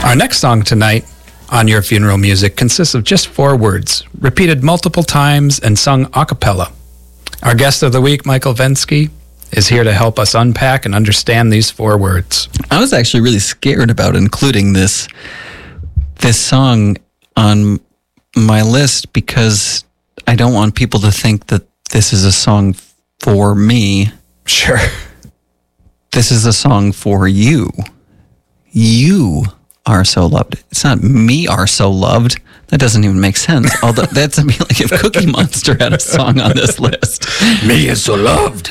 Our next song tonight on Your Funeral Music consists of just 4 words, repeated multiple times and sung a cappella. Our guest of the week, Michael Venske, is here to help us unpack and understand these 4 words. I was actually really scared about including this song on my list because I don't want people to think that this is a song for me. Sure. This is a song for you. You are so loved. It's not me are so loved. That doesn't even make sense. Although that's like if Cookie Monster had a song on this list. Me is so loved.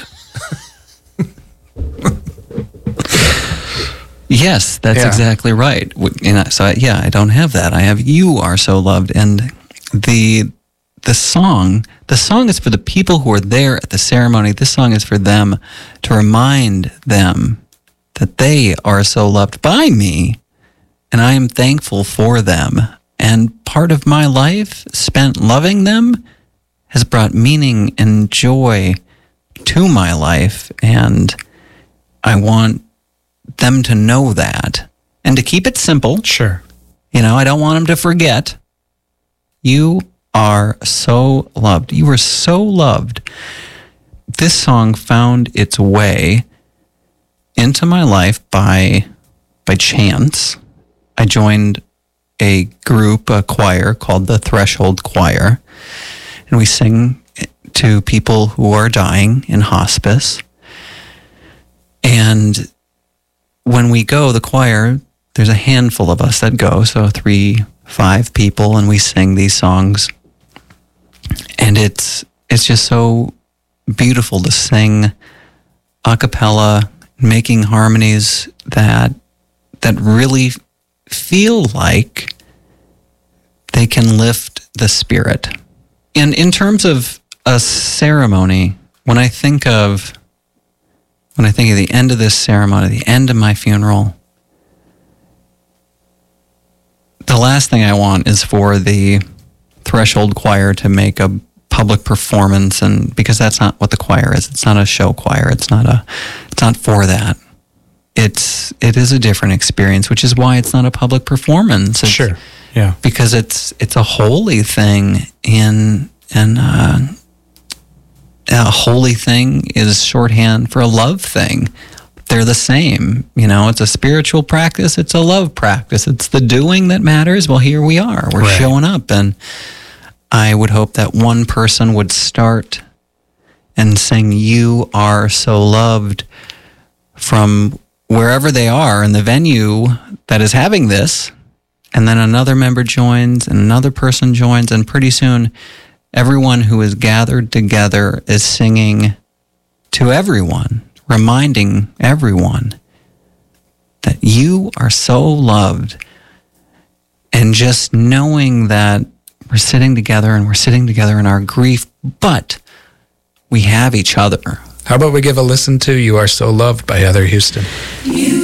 Yes, that's exactly right. And I don't have that. I have You Are So Loved. And the song is for the people who are there at the ceremony. This song is for them to remind them that they are so loved by me, and I am thankful for them. And part of my life spent loving them has brought meaning and joy to my life, and I want them to know that and to keep it simple. Sure. I don't want them to forget. You are so loved. You are so loved. This song found its way into my life by chance. I joined a group, a choir called the Threshold Choir, and we sing to people who are dying in hospice. And when we go, the choir, there's a handful of us that go, so 3-5 people, and we sing these songs. And it's just so beautiful to sing a cappella, making harmonies that really feel like they can lift the spirit. And in terms of a ceremony, when I think of the end of this ceremony, the end of my funeral, the last thing I want is for the Threshold Choir to make a public performance, and because that's not what the choir is. It's not a show choir. It's not for that. It is a different experience, which is why it's not a public performance. Sure. Yeah. Because it's a holy thing, and a holy thing is shorthand for a love thing. They're the same. It's a spiritual practice. It's a love practice. It's the doing that matters. Well, here we are. We're showing up, and I would hope that one person would start and sing You Are So Loved from wherever they are in the venue that is having this, and then another member joins, and another person joins, and pretty soon everyone who is gathered together is singing to everyone, reminding everyone that you are so loved. And just knowing that we're sitting together in our grief, but we have each other. How about we give a listen to You Are So Loved by Heather Houston?